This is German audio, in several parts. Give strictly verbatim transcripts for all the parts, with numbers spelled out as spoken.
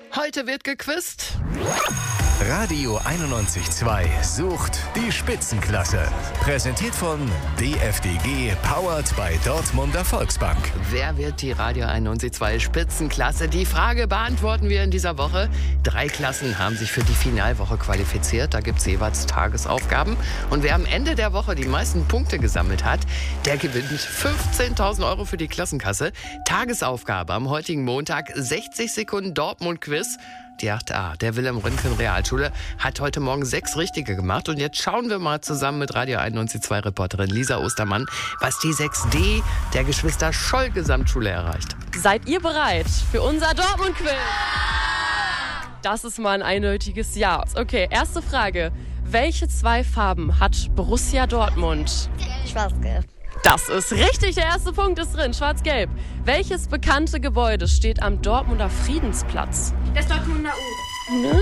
Heute wird gequizt. Radio einundneunzig Komma zwei sucht die Spitzenklasse. Präsentiert von D F D G, powered by Dortmunder Volksbank. Wer wird die Radio einundneunzig Komma zwei Spitzenklasse? Die Frage beantworten wir in dieser Woche. Drei Klassen haben sich für die Finalwoche qualifiziert. Da gibt es jeweils Tagesaufgaben. Und wer am Ende der Woche die meisten Punkte gesammelt hat, der gewinnt fünfzehntausend Euro für die Klassenkasse. Tagesaufgabe am heutigen Montag, sechzig Sekunden Dortmund-Quiz. Die acht a der Wilhelm-Röntgen-Realschule hat heute Morgen sechs Richtige gemacht. Und jetzt schauen wir mal zusammen mit Radio einundneunzig Komma zwei Reporterin Lisa Ostermann, was die sechs d der Geschwister Scholl Gesamtschule erreicht. Seid ihr bereit für unser Dortmund-Quiz? Das ist mal ein eindeutiges Ja. Okay, erste Frage. Welche zwei Farben hat Borussia Dortmund? Schwarz-Gelb. Das ist richtig, der erste Punkt ist drin, schwarz-gelb. Welches bekannte Gebäude steht am Dortmunder Friedensplatz? Das Dortmunder U.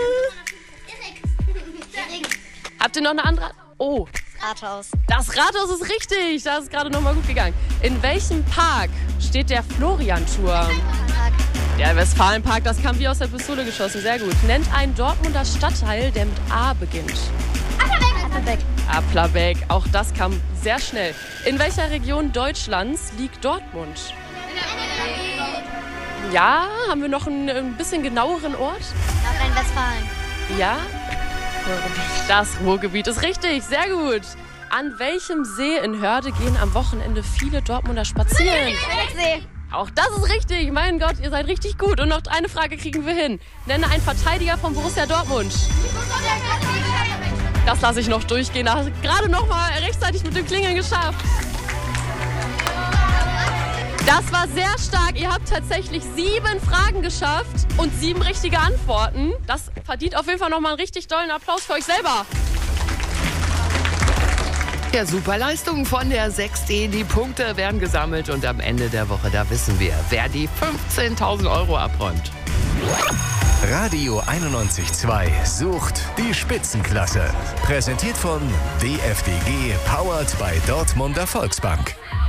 Habt ihr noch eine andere? Oh, Rathaus. das Rathaus ist richtig, das ist gerade noch mal gut gegangen. In welchem Park steht der Florianturm? Der Westfalenpark, das kam wie aus der Pistole geschossen, sehr gut. Nennt einen Dortmunder Stadtteil, der mit A beginnt. Applerbeck. Applerbeck, auch das kam sehr schnell. In welcher Region Deutschlands liegt Dortmund? Ja, haben wir noch einen, ein bisschen genaueren Ort? Nordrhein-Westfalen. Ja? Das Ruhrgebiet ist richtig, sehr gut. An welchem See in Hörde gehen am Wochenende viele Dortmunder spazieren? See. Auch das ist richtig, mein Gott, ihr seid richtig gut. Und noch eine Frage kriegen wir hin. Nenne einen Verteidiger von Borussia Dortmund. Das lasse ich noch durchgehen. Da hast du gerade noch mal rechtzeitig mit dem Klingeln geschafft. Das war sehr stark. Ihr habt tatsächlich sieben Fragen geschafft und sieben richtige Antworten. Das verdient auf jeden Fall noch mal einen richtig dollen Applaus für euch selber. Ja, super Leistung von der sechs d. Die Punkte werden gesammelt und am Ende der Woche, da wissen wir, wer die fünfzehntausend Euro abräumt. Radio einundneunzig Komma zwei sucht die Spitzenklasse. Präsentiert von D F D G, powered by Dortmunder Volksbank.